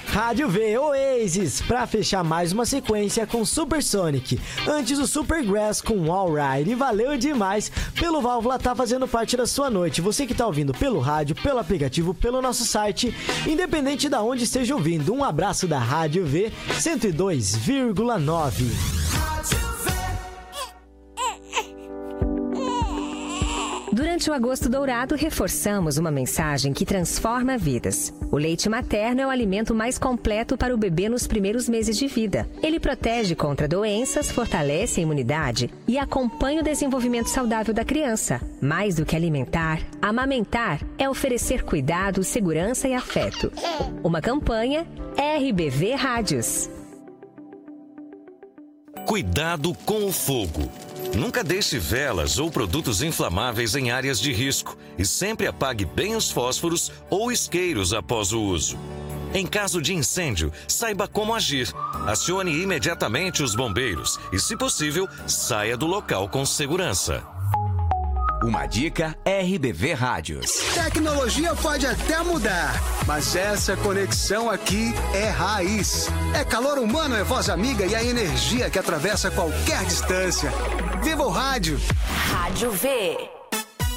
Rádio V, Oasis, pra fechar mais uma sequência com Supersonic. Antes o Supergrass com Alright. E valeu demais pelo Válvula tá fazendo parte da sua noite. Você que tá ouvindo pelo rádio, pelo aplicativo, pelo nosso site, independente de onde esteja ouvindo. Um abraço da Rádio V 102,9. Durante o Agosto Dourado, reforçamos uma mensagem que transforma vidas. O leite materno é o alimento mais completo para o bebê nos primeiros meses de vida. Ele protege contra doenças, fortalece a imunidade e acompanha o desenvolvimento saudável da criança. Mais do que alimentar, amamentar é oferecer cuidado, segurança e afeto. Uma campanha RBV Rádios. Cuidado com o fogo. Nunca deixe velas ou produtos inflamáveis em áreas de risco e sempre apague bem os fósforos ou isqueiros após o uso. Em caso de incêndio, saiba como agir. Acione imediatamente os bombeiros e, se possível, saia do local com segurança. Uma dica RBV Rádios. Tecnologia pode até mudar, mas essa conexão aqui é raiz. É calor humano, é voz amiga e a energia que atravessa qualquer distância. Viva o rádio! Rádio V.